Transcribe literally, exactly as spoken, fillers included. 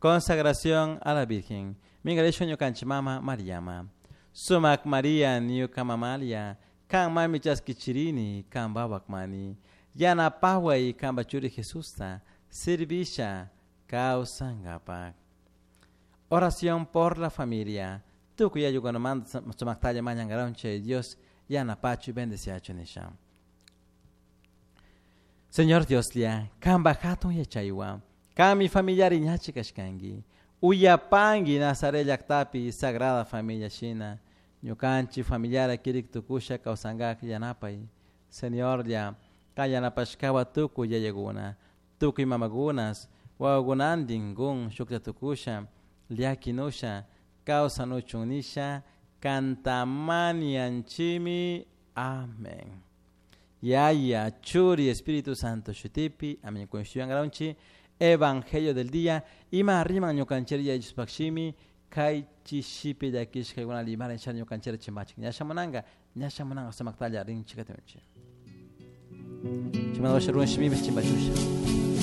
Consagración a la Virgen. Mingalesho ñukanchik mama Mariama. Sumak María ñuka mamalia. Kan mami chaskichirini, kan babak mani. Yana pawai kan bachuri Jesusta. Servisha kausangapak. Oración por la familia. Tú que ya yo cuando mando sumak talla mañana Dios yana pachu y bendeciacho nisham. Señor Dios lia, kan bajato ya chaywa. Kan mi familiar iñachi kashkangi. Uyapangi Nazaret yaktapi sagrada familia china. Ñukanchi familiar akirik tukusha kausangak yanapay. Señor ya, kayanapashkawa tuku ya yaguna. Tuku mamagunas, wagunandin gun shukta tukusha. Liakinusha, kausanuchunisha, kantamanianchimi. Amén. Yaya, Churi, Espíritu Santo, Shutipi, Amén. Constituyan Garaunchi, Evangelio del día, Ima arrima ñukancheria Yuspakshimi, Kai Chishipi de Akish, Kaiguna Limar en Chan Ñukanchera Chimachik, Nyashamananga, Nyashamananga Samaktalia, Ring Chikatunchi. Chimanawasharun Shimi, Chimbachusha.